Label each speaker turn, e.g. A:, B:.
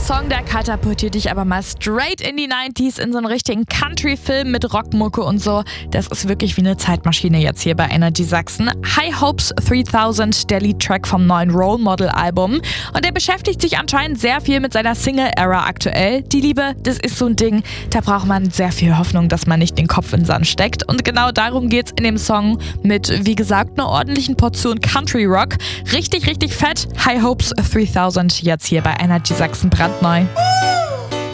A: Song, der katapultiert dich aber mal straight in die 90s in so einen richtigen Country-Film mit Rockmucke und so. Das ist wirklich wie eine Zeitmaschine jetzt hier bei Energy Sachsen. High Hopes 3000, der Leadtrack vom neuen Role Model Album. Und der beschäftigt sich anscheinend sehr viel mit seiner Single-Era aktuell. Die Liebe, das ist so ein Ding, da braucht man sehr viel Hoffnung, dass man nicht den Kopf in den Sand steckt. Und genau darum geht's in dem Song mit, wie gesagt, einer ordentlichen Portion Country Rock. Richtig, richtig fett. High Hopes 3000 jetzt hier bei Energy Sachsen brandneu.